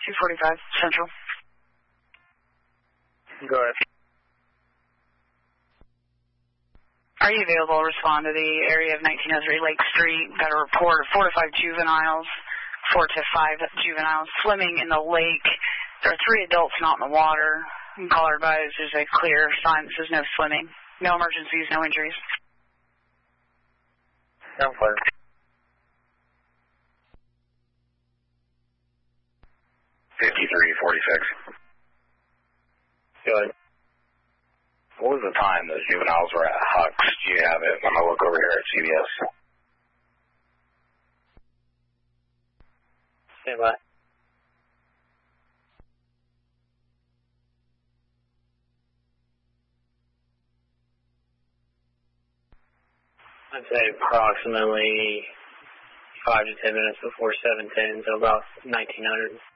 245 Central. Go ahead. Are you available to respond to the area of 1903 Lake Street? Got a report of 4 to 5 juveniles, 4 to 5 juveniles swimming in the lake. There are 3 adults not in the water. Caller advised there's a clear sign that says no swimming. No emergencies, no injuries. I'm clear. Go ahead. What was the time those juveniles were at Huck's? Do you have it? I'm going to look over here at CBS. Stand by. I'd say approximately 5 to 10 minutes before 7:10, so about 1900.